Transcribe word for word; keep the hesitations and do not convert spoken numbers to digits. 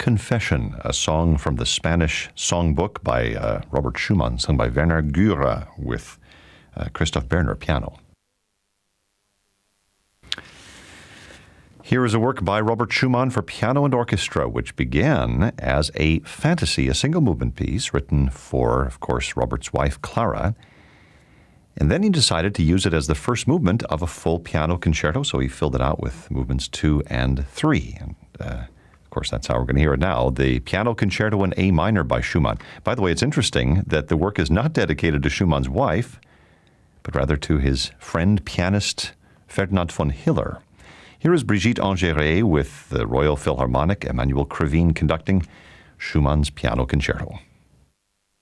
Confession, a song from the Spanish songbook by uh, Robert Schumann, sung by Werner Gürer with uh, Christoph Berner piano. Here is a work by Robert Schumann for piano and orchestra, which began as a fantasy, a single movement piece written for, of course, Robert's wife, Clara. And then he decided to use it as the first movement of a full piano concerto, so he filled it out with movements two and three. And, uh, of course, that's how we're going to hear it now, the Piano Concerto in A minor by Schumann. By the way, it's interesting that the work is not dedicated to Schumann's wife, but rather to his friend, pianist Ferdinand von Hiller. Here is Brigitte Ingeret with the Royal Philharmonic, Emmanuel Krivine conducting Schumann's Piano Concerto.